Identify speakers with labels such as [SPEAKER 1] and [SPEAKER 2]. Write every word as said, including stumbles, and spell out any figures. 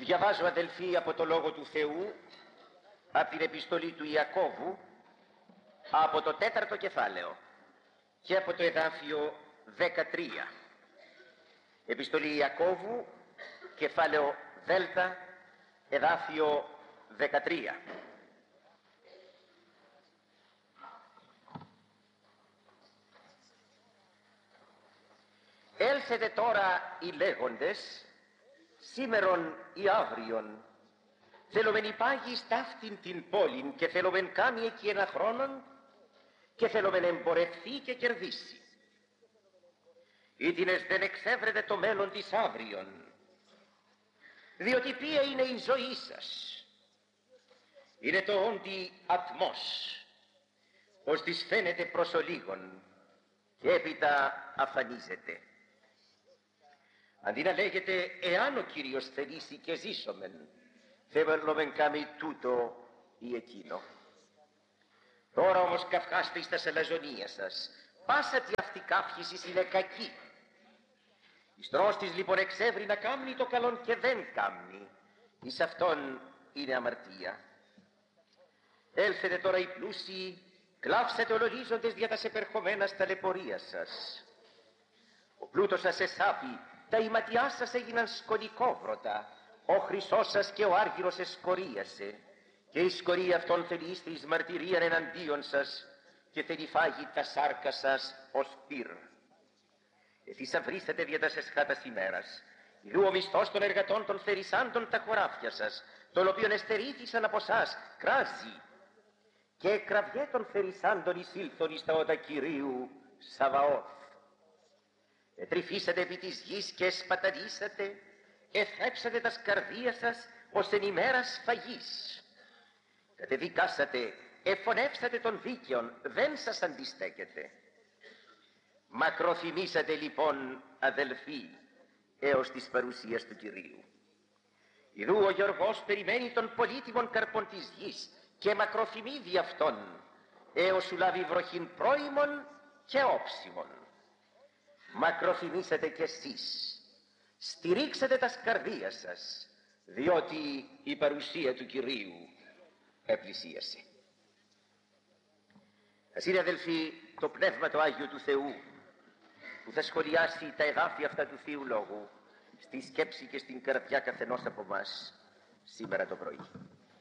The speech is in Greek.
[SPEAKER 1] Διαβάζω, αδελφοί, από το Λόγο του Θεού, από την επιστολή του Ιακώβου, από το τέταρτο κεφάλαιο και από το εδάφιο δεκατρία. Επιστολή Ιακώβου, κεφάλαιο Δέλτα, εδάφιο δεκατρία. Έλθετε τώρα οι λέγοντες, σήμερον ή αύριον, θέλομεν υπάγει σταύτην την πόλην και θέλομεν κάνει εκεί ένα χρόνον και θέλομεν εμπορευθεί και κερδίσει. Ήτινες δεν εξέβρετε το μέλλον της αύριον, διότι ποια είναι η ζωή σας. Είναι το όντι ατμός, ως της φαίνεται προς ολίγον και έπειτα αφανίζεται. Αντί να λέγεται εάν ο Κύριος θελήσει και ζήσομεν, θέλομεν κάμει τούτο ή εκείνο. Τώρα όμως καυχάστε εις τα σαλαζονία σας, πάσα τι αυτή καύχησης είναι κακή. Εις τρόστης λοιπόν εξεύρει να κάμνει το καλόν και δεν κάμνει, εις αυτόν είναι αμαρτία. Έλθετε τώρα οι πλούσιοι, κλάψετε ολορίζοντες δια τας επερχομένας ταλαιπωρίας σας. Ο πλούτος σας εσάπη, τα ηματιά σας έγιναν σκολικόβρωτα, ο χρυσός σας και ο άργυρος εσκορίασε, και η σκορία αυτών θέλει είστε εις μαρτυρίαν εναντίον σας και θέλει φάγει τα σάρκα σας ως πυρ. Εθησαυρίσατε δια τας εσχάτας ημέρας, ιδού ο μισθός των εργατών των θερισσάντων τα χωράφια σας, τον οποίον εστερήθησαν από σας, κράζει, και κραυγέ των θερισσάντων εισήλθον εις τα ότα Κυρίου Σαβαώθ. Ετρυφήσατε επί της γης και εσπαταλίσατε, εθρέψατε τα σκαρδία σας ως εν ημέρας φαγής. Κατεδικάσατε, εφωνεύσατε τον δίκαιον, δεν σας αντιστέκεται. Μακροθυμήσατε λοιπόν, αδελφοί, έως της παρουσίας του Κυρίου. Ιδού ο Γιωργός περιμένει τον πολύτιμον καρπον της γης και μακροθυμεί δι' αυτόν, έως σου λάβει βροχήν πρώιμον και όψιμον. Μακροθυμήσατε κι εσείς, στηρίξατε τα σκαρδία σας, διότι η παρουσία του Κυρίου επλησίασε. Ας είναι, αδελφοί, το Πνεύμα το Άγιο του Θεού που θα σχολιάσει τα εδάφια αυτά του Θείου Λόγου στη σκέψη και στην καρδιά καθενός από μας σήμερα το πρωί.